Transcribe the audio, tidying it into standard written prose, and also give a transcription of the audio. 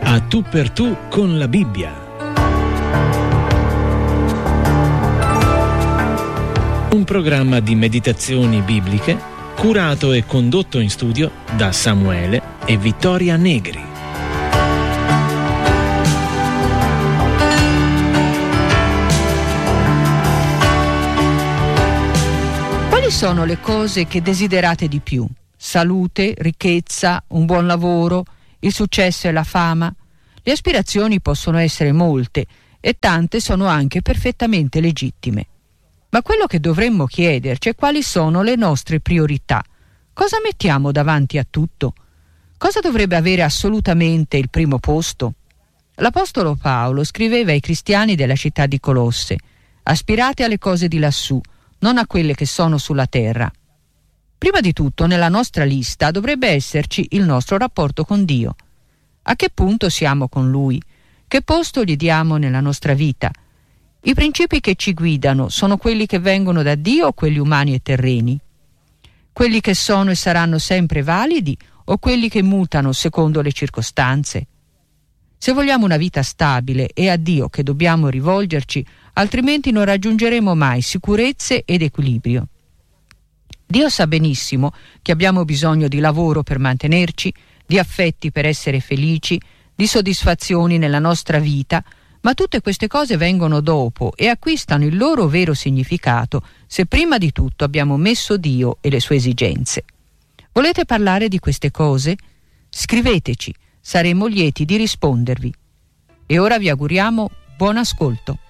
A tu per tu con la Bibbia. Un programma di meditazioni bibliche curato e condotto in studio da Samuele e Vittoria Negri. Quali sono le cose che desiderate di più? Salute, ricchezza, un buon lavoro, il successo e la fama? Le aspirazioni possono essere molte e tante sono anche perfettamente legittime. Ma quello che dovremmo chiederci è quali sono le nostre priorità. Cosa mettiamo davanti a tutto? Cosa dovrebbe avere assolutamente il primo posto? L'Apostolo Paolo scriveva ai cristiani della città di Colosse: aspirate alle cose di lassù, non a quelle che sono sulla terra. Prima di tutto, nella nostra lista dovrebbe esserci il nostro rapporto con Dio. A che punto siamo con Lui? Che posto gli diamo nella nostra vita? I principi che ci guidano sono quelli che vengono da Dio o quelli umani e terreni? Quelli che sono e saranno sempre validi o quelli che mutano secondo le circostanze? Se vogliamo una vita stabile, è a Dio che dobbiamo rivolgerci, altrimenti non raggiungeremo mai sicurezze ed equilibrio. Dio sa benissimo che abbiamo bisogno di lavoro per mantenerci, di affetti per essere felici, di soddisfazioni nella nostra vita, ma tutte queste cose vengono dopo e acquistano il loro vero significato se prima di tutto abbiamo messo Dio e le sue esigenze. Volete parlare di queste cose? Scriveteci, saremo lieti di rispondervi. E ora vi auguriamo buon ascolto.